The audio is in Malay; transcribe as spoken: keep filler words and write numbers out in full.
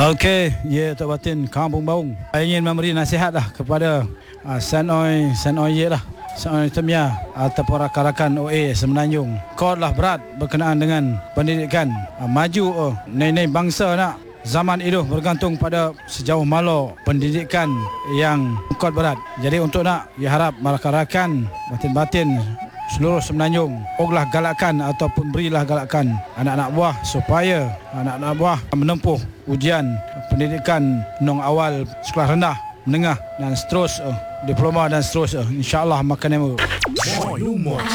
Okey, ya Tok Batin Kampung Baung. Saya ingin memberi nasihatlah kepada uh, Sanoi Sanoi ye lah. Sanoi Temia ataupun rakan-rakan O A Semenanjung. Kodlah berat berkenaan dengan pendidikan. Uh, maju uh, nai-nai bangsa nak zaman itu bergantung pada sejauh mana pendidikan yang kod berat. Jadi untuk nak diharap rakan-rakan batin-batin seluruh Semenanjung, oglah galakkan ataupun berilah galakkan anak-anak buah supaya anak-anak buah menempuh ujian pendidikan nong awal sekolah rendah, menengah dan seterusnya, diploma dan seterusnya. InsyaAllah makan